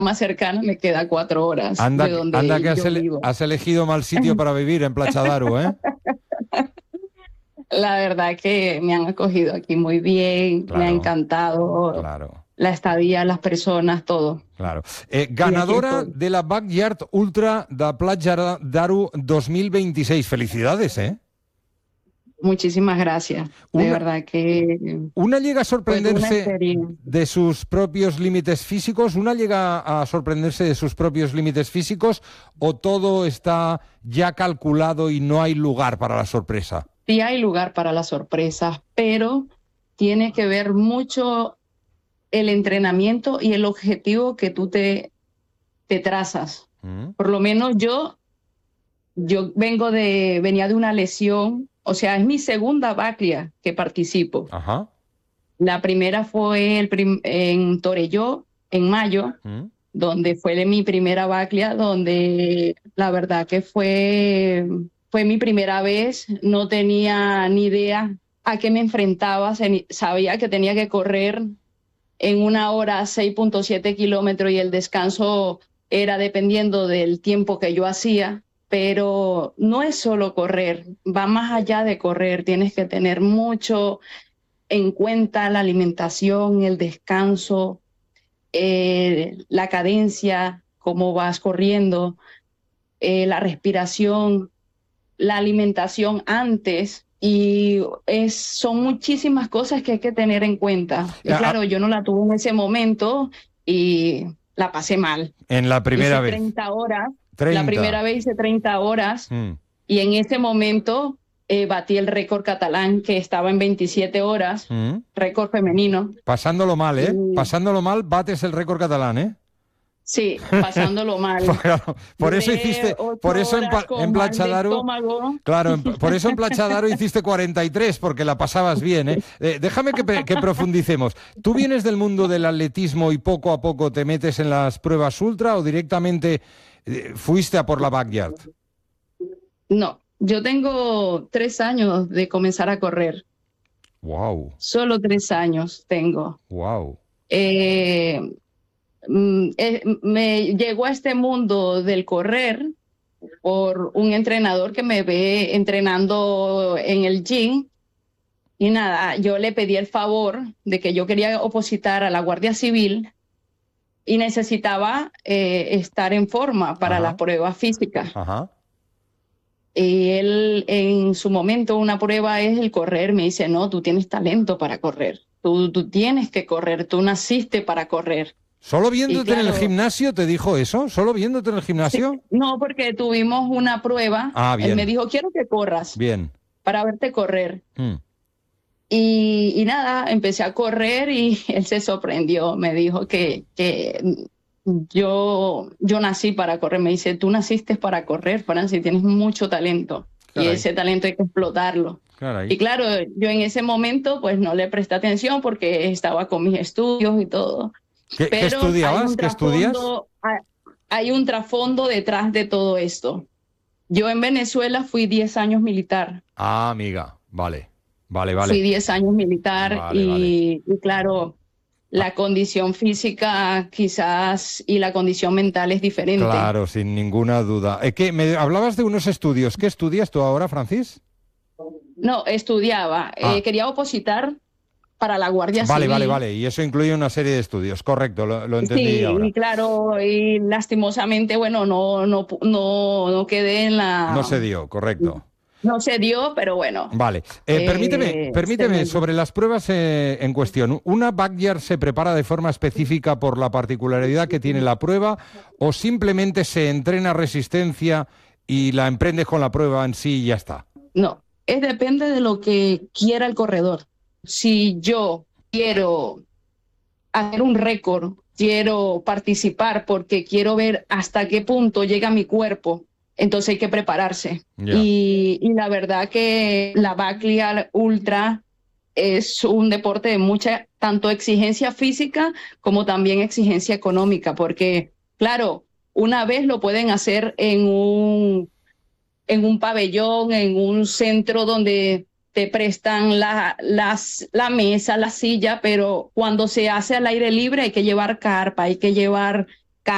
más cercana me queda 4 horas Anda, de donde anda que yo vivo. has elegido mal sitio para vivir en Platja d'Aro, ¿eh? La verdad que me han acogido aquí muy bien, me ha Claro, encantado claro. la estadía, las personas, todo. Claro. Y aquí Ganadora estoy. de la Backyard Ultra de Platja d'Aro 2026. Felicidades, ¿eh? Muchísimas gracias. De Una, verdad que una llega a fue toda una sorprenderse experiencia. de sus propios límites físicos, una llega a sorprenderse de sus propios límites físicos, o todo está ya calculado y no hay lugar para la sorpresa. Sí hay lugar para las sorpresas, pero tiene que ver mucho el entrenamiento y el objetivo que tú te trazas. ¿Mm? Por lo menos yo venía de una lesión, o sea, es mi segunda Baclia que participo. Ajá. La primera fue en Torelló, en mayo, ¿Mm? donde fue mi primera Baclia, donde la verdad que fue mi primera vez, no tenía ni idea a qué me enfrentaba, sabía que tenía que correr en 1 hora 6.7 kilómetros y el descanso era dependiendo del tiempo que yo hacía, pero no es solo correr, va más allá de correr, tienes que tener mucho en cuenta la alimentación, el descanso, la cadencia, cómo vas corriendo, la respiración, la alimentación antes. Y son muchísimas cosas que hay que tener en cuenta. Y claro, yo no la tuve en ese momento y la pasé mal. En la primera Hice vez. 30 horas. 30. La primera vez hice 30 horas y en ese momento batí el récord catalán que estaba en 27 horas, récord femenino. Pasándolo mal, ¿eh? Pasándolo mal, bates el récord catalán, ¿eh? Sí, pasándolo mal. Por eso hiciste, por eso en Platja d'Aro, claro, por eso en Platja d'Aro hiciste 43, porque la pasabas bien, ¿eh? Déjame que profundicemos. ¿Tú vienes del mundo del atletismo y poco a poco te metes en las pruebas ultra o directamente fuiste a por la Backyard? No, yo tengo 3 años de comenzar a correr. Wow. Solo 3 años tengo. Wow. Me llegó a este mundo del correr por un entrenador que me ve entrenando en el gym y nada, yo le pedí el favor de que yo quería opositar a la Guardia Civil y necesitaba estar en forma para la prueba física. Ajá. Y él en su momento una prueba es el correr, me dice, no, tú tienes talento para correr, tú tienes que correr, tú naciste para correr. ¿Solo viéndote en el gimnasio te dijo eso? ¿Solo viéndote en el gimnasio? Sí, no, porque tuvimos una prueba. Bien. Él me dijo, quiero que corras. Bien. Para verte correr. Y nada, empecé a correr y él se sorprendió. Me dijo que yo nací para correr. Me dice, tú naciste para correr, Francis, tienes mucho talento. Caray. Y ese talento hay que explotarlo. Caray. Y claro, yo en ese momento pues no le presté atención porque estaba con mis estudios y todo. ¿Qué estudiabas? ¿Qué estudias? Hay un trasfondo detrás de todo esto. Yo en Venezuela fui 10 años militar. Ah, amiga, vale. Fui 10 años militar y claro, la condición física quizás y la condición mental es diferente. Claro, sin ninguna duda. Me hablabas de unos estudios. ¿Qué estudias tú ahora, Francis? No, estudiaba. Quería opositar para la Guardia Civil. Vale. Y eso incluye una serie de estudios. Correcto, lo entendí sí, ahora. Y claro, y lastimosamente, bueno, no quedé en la... No se dio, correcto. No se dio, pero bueno. Vale. Permíteme, sobre las pruebas en cuestión. ¿Una Backyard se prepara de forma específica por la particularidad que tiene la prueba o simplemente se entrena resistencia y la emprendes con la prueba en sí y ya está? No, depende de lo que quiera el corredor. Si yo quiero hacer un récord, quiero participar porque quiero ver hasta qué punto llega mi cuerpo, entonces hay que prepararse. Yeah. Y la verdad que la Backyard Ultra es un deporte de mucha, tanto exigencia física como también exigencia económica, porque claro, una vez lo pueden hacer en un pabellón, en un centro donde te prestan la mesa, la silla, pero cuando se hace al aire libre hay que llevar carpa, hay que llevar